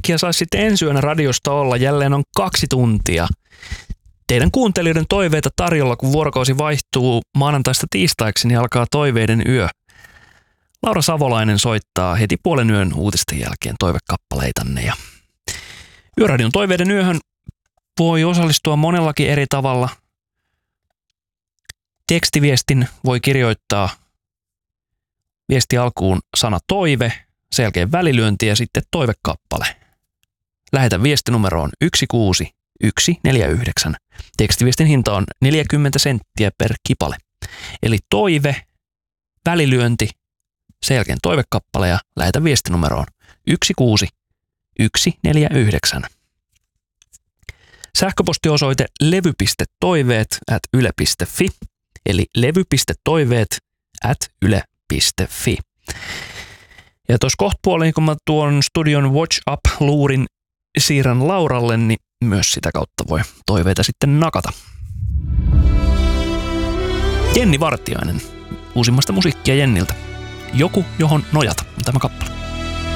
musiikkia saisi sitten ensi yönä radiosta olla. Jälleen on 2 tuntia. Teidän kuuntelijoiden toiveita tarjolla, kun vuorokausi vaihtuu maanantaista tiistaiksi, niin alkaa toiveiden yö. Laura Savolainen soittaa heti puolen yön uutisten jälkeen toivekappaleitanne. Ja Yöradion toiveiden yöhön voi osallistua monellakin eri tavalla. Tekstiviestin voi kirjoittaa viesti alkuun sana toive, sen jälkeen välilyönti ja sitten toivekappale. Lähetä viestinumeroon 16149. Tekstiviestin hinta on 40 senttiä per kipale. Eli toive, välilyönti, sen jälkeen toivekappale ja lähetä viestinumeroon 16149. Sähköpostiosoite levy.toiveet@yle.fi eli levy.toiveet@yle.fi. Ja tuossa kohtapuoliin, kun mä tuon studion Watch Up-luurin siirrän Lauralle, niin myös sitä kautta voi toiveita sitten nakata. Jenni Vartiainen, uusimmasta musiikkia Jenniltä. Joku, johon nojata, on tämä kappale.